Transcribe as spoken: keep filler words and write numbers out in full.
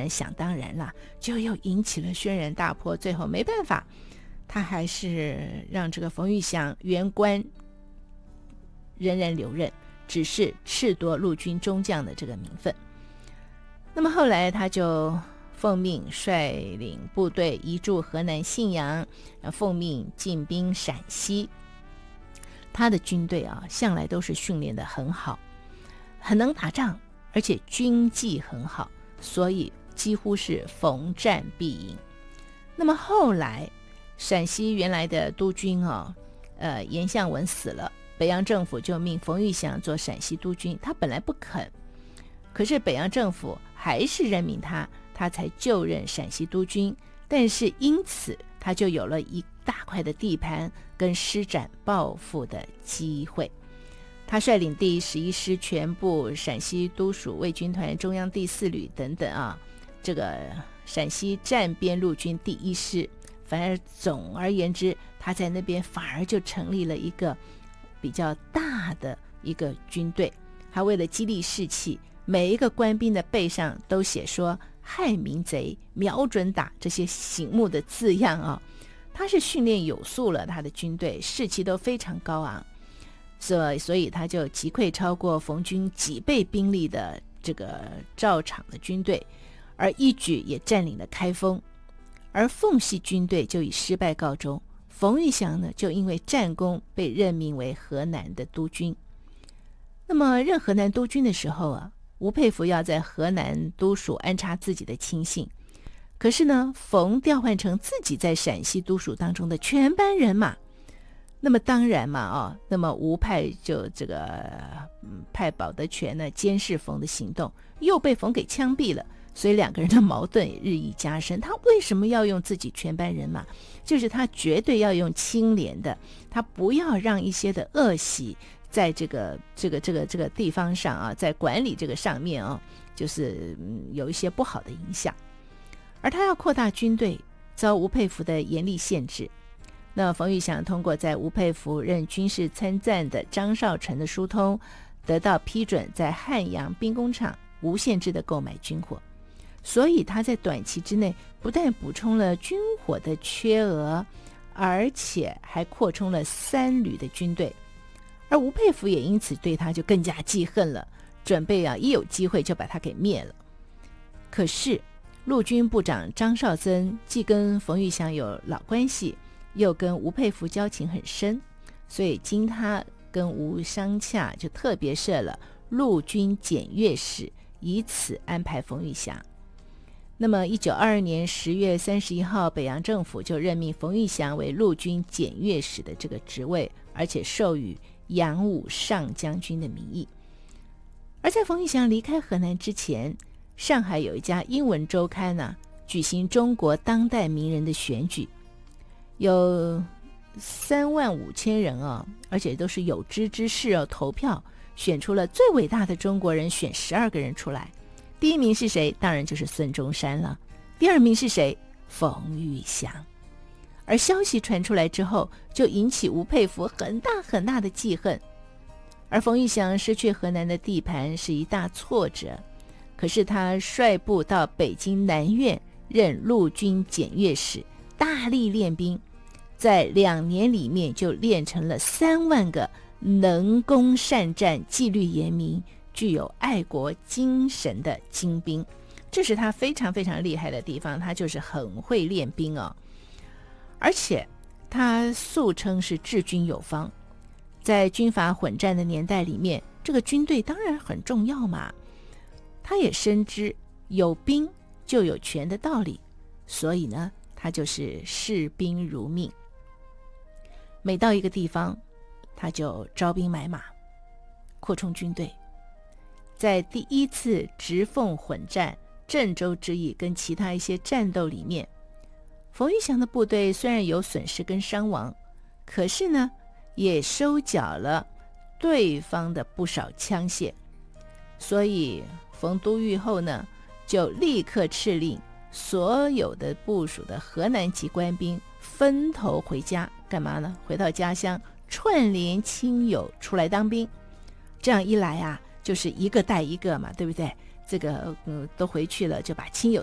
然想当然了，就又引起了轩然大波。最后没办法，他还是让这个冯玉祥原官仍然留任，只是褫夺陆军中将的这个名分。那么后来他就奉命率领部队移驻河南信阳，奉命进兵陕西。他的军队啊，向来都是训练得很好，很能打仗，而且军纪很好，所以几乎是逢战必赢。那么后来陕西原来的督军啊，呃，严相文死了，北洋政府就命冯玉祥做陕西督军，他本来不肯，可是北洋政府还是任命他，他才就任陕西督军。但是因此他就有了一大块的地盘跟施展抱负的机会。他率领第十一师全部、陕西都署卫军团、中央第四旅等等啊，这个陕西战边陆军第一师，反而总而言之，他在那边反而就成立了一个比较大的一个军队。他为了激励士气，每一个官兵的背上都写说害民贼，瞄准打，这些醒目的字样啊。他是训练有素了，他的军队士气都非常高昂，所以所以他就击溃超过冯军几倍兵力的这个赵场的军队，而一举也占领了开封。而奉系军队就以失败告终，冯玉祥呢就因为战功被任命为河南的督军。那么任河南督军的时候啊，吴佩孚要在河南都署安插自己的亲信，可是呢，冯调换成自己在陕西都署当中的全班人马。那么当然嘛，哦，那么吴派就这个、嗯、派保德全呢监视冯的行动，又被冯给枪毙了，所以两个人的矛盾也日益加深。他为什么要用自己全班人马？就是他绝对要用清廉的，他不要让一些的恶习在这个这个这个这个地方上啊，在管理这个上面啊，就是、嗯、有一些不好的影响。而他要扩大军队，遭吴佩孚的严厉限制。那冯玉祥通过在吴佩孚任军事参赞的张少成的疏通，得到批准，在汉阳兵工厂无限制的购买军火，所以他在短期之内不但补充了军火的缺额，而且还扩充了三旅的军队。而吴佩孚也因此对他就更加记恨了，准备啊一有机会就把他给灭了。可是陆军部长张绍曾既跟冯玉祥有老关系，又跟吴佩孚交情很深，所以经他跟吴相洽，就特别设了陆军检阅使，以此安排冯玉祥。那么一九二二年十月三十一号，北洋政府就任命冯玉祥为陆军检阅使的这个职位，而且授予扬武上将军的名义。而在冯玉祥离开河南之前，上海有一家英文周刊呢、啊，举行中国当代名人的选举，有三万五千人啊，而且都是有知之士哦，投票选出了最伟大的中国人，选十二个人出来。第一名是谁？当然就是孙中山了。第二名是谁？冯玉祥。而消息传出来之后，就引起吴佩孚很大很大的记恨。而冯玉祥失去河南的地盘是一大挫折，可是他率部到北京南苑任陆军检阅使，大力练兵，在两年里面就练成了三万个能攻善战、纪律严明、具有爱国精神的精兵。这是他非常非常厉害的地方，他就是很会练兵哦。而且他素称是治军有方，在军阀混战的年代里面，这个军队当然很重要嘛。他也深知有兵就有权的道理，所以呢，他就是视兵如命。每到一个地方，他就招兵买马，扩充军队。在第一次直奉混战、郑州之役跟其他一些战斗里面，冯玉祥的部队虽然有损失跟伤亡，可是呢，也收缴了对方的不少枪械。所以冯都尉后呢，就立刻敕令所有的部署的河南籍官兵分头回家，干嘛呢？回到家乡串联亲友出来当兵。这样一来啊，就是一个带一个嘛，对不对？这个嗯，都回去了，就把亲友